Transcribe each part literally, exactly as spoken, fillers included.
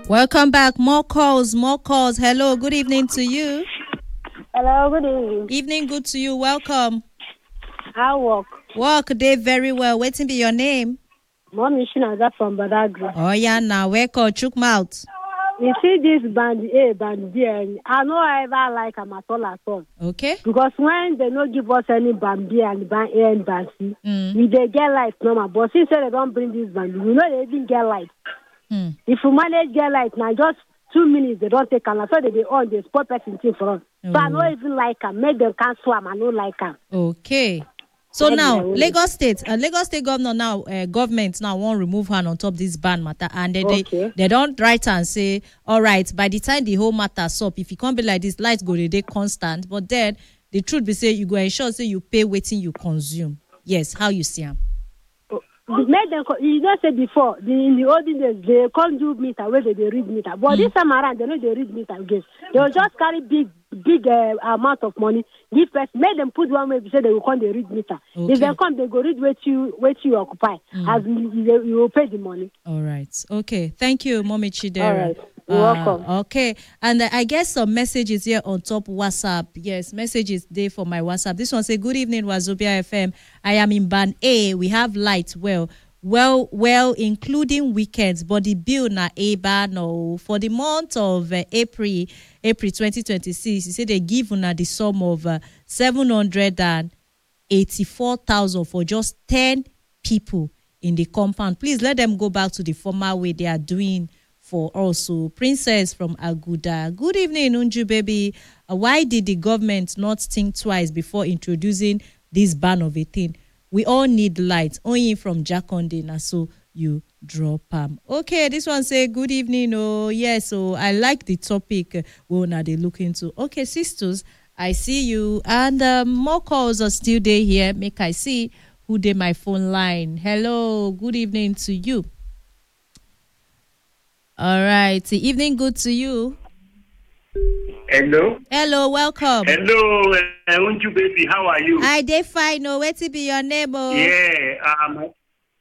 Welcome back. More calls, more calls. Hello, good evening to you. Hello, good evening. Evening, good to you. Welcome. How work? Work day very well. Waiting be your name. Mommy Shinaza from Badagry. Oh yeah, now wake up, chook mouth. You see this band A, band B, and I know I ever like them at all at all. Okay. Because when they don't give us any band B and band A and band C, Mm. we they get light normal. But since they don't bring this band, we know they even get light. Hmm. If you manage get light now, just two minutes they don't take them. So they be on the sport person thing for us. So I Oh. don't even like them. Make them cancel them. I don't like them. Okay. So Maybe I now, will. Lagos State, uh, Lagos State governor now, uh, government now won't remove hand on top this ban matter, and they Okay. they, they don't write and say, all right, by the time the whole matter stop, if you can't be like this, lights go the day constant. But then the truth be say you go ensure say you pay waiting you consume. Yes, how you see them? Make them, co- you just said before, the, in the olden days, they can't do meter where they, they read meter. But this time around, they know they read meter again. They will just carry big, big uh, amount of money, give person, make them put one way, say they will come, they read meter. Okay. If they come, they go read what you, what you occupy, as you, you, you will pay the money. All right. Okay. Thank you, Mommy Chidera. All right. You're Uh, welcome. Okay. And uh, I guess some messages here on top WhatsApp. Yes, messages there for my WhatsApp. This one say, good evening, Wazobia F M. I am in band A. We have light. Well, well, well, including weekends, but the bill na A bar no. For the month of uh, April, April twenty twenty-six, you say they give una the sum of uh, seven hundred eighty-four thousand for just ten people in the compound. Please let them go back to the former way they are doing for also. Princess from Aguda. Good evening, Unju baby. Uh, why did the government not think twice before introducing this ban of a thing? We all need light. Only from Jakonde na so you drop am. Okay, this one say good evening. Oh yes, so I like the topic uh, we now they look into. Okay, sisters, I see you, and um, more calls are still there here. Make I see who they my phone line. Hello, good evening to you. All right, evening good to you. Hello. Hello, welcome. Hello, uh, Unju baby. How are you? I dey fine. No, where to be your name? Oh? Yeah. Um.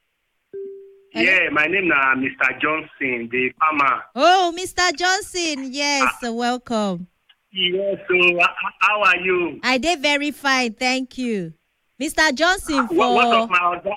Yeah, my name is Mister Johnson, the farmer. Oh, Mister Johnson. Yes, welcome. Yes. So, uh, how are you? I did very fine, thank you. Mister Johnson for What, what of my order?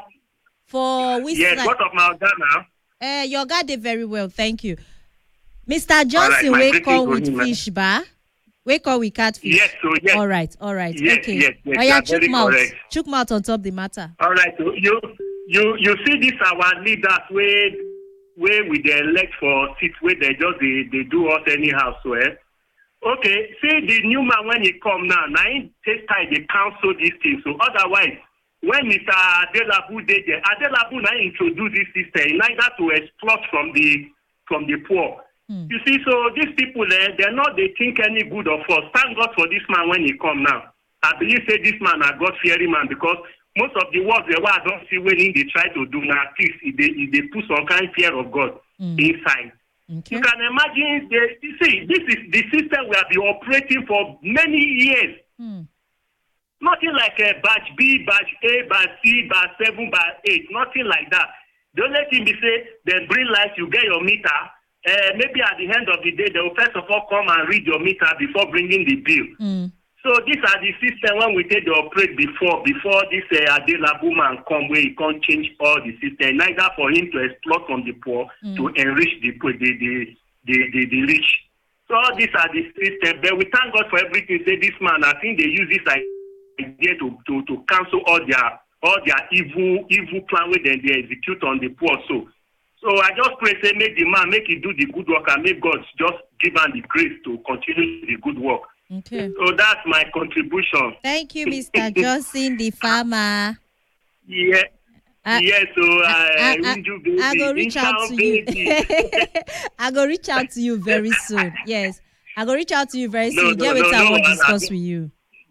for which Yes. side? What of my order now? Uh, your guy did very well, thank you. Mister Johnson, my wake greeting up to with him, man. fish bar. Wake up with catfish. Yes. So yes. All right, all right, Yes, okay. yes, yes, Oh you yeah, are chook very mouth, correct. chook mouth on top the matter. All right. So you you you see this our leaders where where we they elect for seats where they just they, they do us anyhow. So eh. Okay, see the new man when he come now, now he take time they cancel this thing. So otherwise, when Mister Adelabu did there, Adelabu now introduce this system in order to exploit from the from the poor. Hmm. You see, so these people eh, they're not they think any good of us. Thank God for this man when he come now. I believe say this man a God fearing man because most of the words they were I don't see when he they try to do now, at least they they put some kind of fear of God Hmm. inside. Okay. You can imagine, the, you see, this is the system we have been operating for many years. Hmm. Nothing like a batch B, batch A, batch C, batch seven, batch eight. Nothing like that. The only thing they say, they bring light, you get your meter. Uh, maybe at the end of the day, they will first of all come and read your meter before bringing the bill. Hmm. So these are the system when we take the operate before before this uh, Adelabu man come where he can't change all the system, neither for him to exploit from the poor Mm. to enrich the poor, the the, the the the rich. So all these are the system. But we thank God for everything. Say this man, I think they use this idea to to, to cancel all their all their evil evil plan where they, they execute on the poor. So so I just pray say make the man make he do the good work and make God just give him the grace to continue the good work. Okay. So that's my contribution. Thank you, Mister Johnson, the farmer. Yeah. I- yes, so uh, I, I, Unju baby, I go reach out in-town to you. baby. I go reach out to you very soon. Yes, I go reach out to you very No, soon. no, Get no, what I no, want to I- discuss I- with you.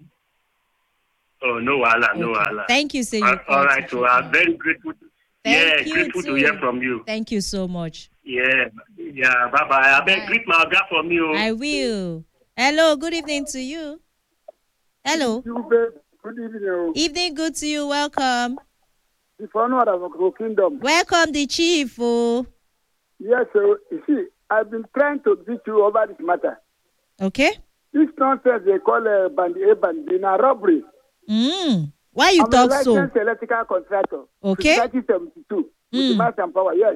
Oh, no, Allah, no, Okay. Allah. Thank you, say you Uh, all called right, to so check I'm in. very grateful. Thank yeah, you grateful too. to hear from you. Thank you so much. Yeah, yeah, bye bye. I beg Bye. greet my God from you. I will. Hello, good evening to you. Hello. You babe. Good evening. Evening, good to you. Welcome. If I know that Kingdom. Welcome, the chief. Oh. Yes, so you see, I've been trying to beat you over this matter. Okay. This nonsense they call a uh, band A band B, a robbery. Mm. Why you I'm talk a so? licensed electrical contractor. Okay. nineteen seventy-two. Mm. With the mass and power, yes.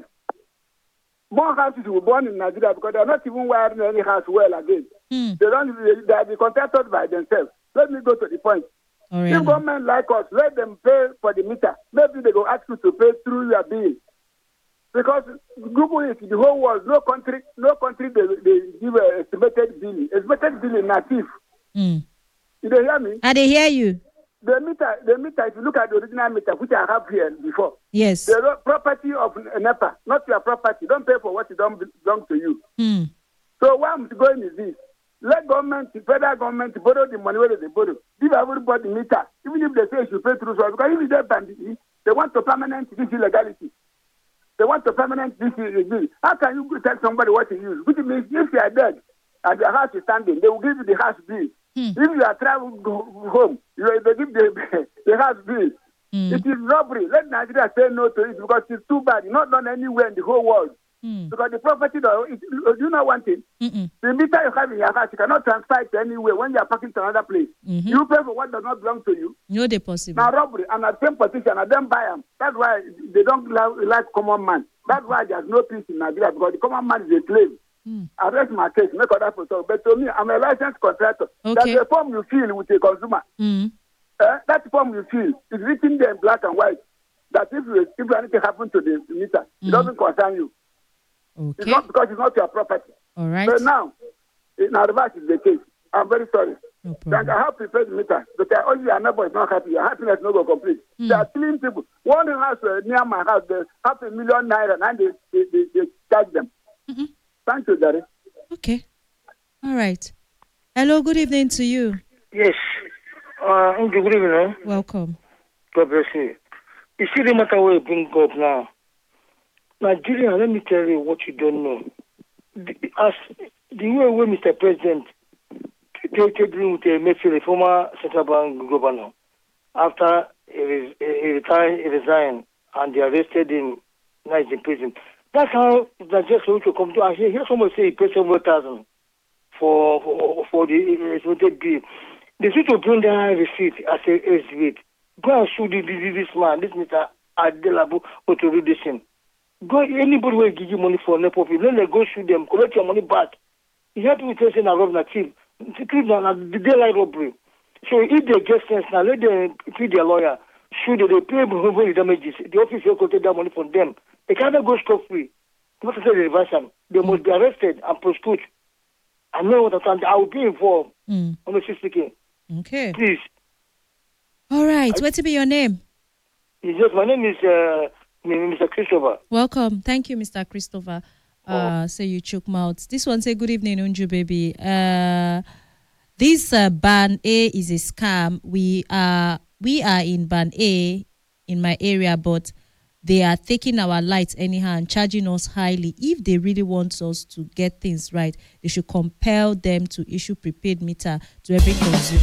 More houses were born in Nigeria because they're not even wiring any house well again. Mm. They don't. They, they are be contracted by themselves. Let me go to the point. All right. If government like us, let them pay for the meter. Maybe they go ask you to pay through your bill. Because Google is the whole world. No country, no country they, they give a estimated billing. Estimated billing native. Mm. Did they hear me? I they hear you. The meter, the meter. If you look at the original meter, which I have here before, Yes. the property of NEPA, not your property. Don't pay for what it don't belong to you. Mm. So where I'm going is this: let government, the federal government, borrow the money where they borrow. Give everybody meter, even if they say you should pay through. So because if it's their bandit, they want to permanent this illegality. They want to permanent this illegality. How can you tell somebody what to use? Which means if you are dead and your house is standing, they will give you the house bill. Hmm. If you are traveling home, you they give the, the house bill. Hmm. It is robbery. Let Nigeria say no to it because it's too bad. It's not done anywhere in the whole world. Hmm. Because the property, though, it, you know one thing? Mm-mm. The meter you have in your house, you cannot transfer it to anywhere when you are parking to another place. Mm-hmm. You pay for what does not belong to you. No, they possible. Now robbery, and at the same position, and then buy them. That's why they don't like common man. That's why there's no peace in Nigeria because the common man is a slave. Mm. I rest my case, make other people. But to me, I'm a licensed contractor. Okay. That's a form you fill with a consumer. Mm. Uh, that form you fill is written there in black and white. That if you, if anything happens to the meter, mm. it doesn't concern you. Okay. It's not because it's not your property. All right. But now, in reverse is the case. I'm very sorry. No problem. I have prepared the meter, but I only your neighbor is not happy. Your happiness is not going to complete. Mm. There are killing people. One house uh, near my house, there's half a million naira, and they, they, they, they charge them. Mm-hmm. Thank you, Daddy. Okay. All right. Hello, good evening to you. Yes. Uh, good evening. Welcome. God bless you. You see the matter where you bring up now. Nigeria, let me tell you what you don't know. The, as the way where Mister President take dealing with the Mayfield, the former central bank governor, after he, he retired, he resigned, and they arrested him, now he's in prison. That's how that's just going to come to. I hear someone say he paid several thousand for for, for the estimated bill. They need to bring that receipt as a exhibit. Go and sue this, this man, this Mister Adelabu, or to read this thing. Go, anybody will give you money for no profit. Then they go sue them, collect your money back. You have to be saying a rob native. The daylight robbery. So if they get sense now, let them pay their lawyer. Should they pay the damages? The office will collect that money from them. They cannot go scot free. What I say, they reverse them. They must be arrested and prosecuted. I know what I'm saying. I will be involved. Mm. Honestly speaking. Okay. Please. All right. I, what to be your name? Yes, my name is uh, Mister Christopher. Welcome. Thank you, Mister Christopher. Uh, oh. Say you choke mouth. This one say good evening, Unju baby. Uh, this uh, ban A is a scam. We are we are in ban A in my area, but they are taking our lights anyhow and charging us highly. If they really want us to get things right, they should compel them to issue prepaid meter to every consumer.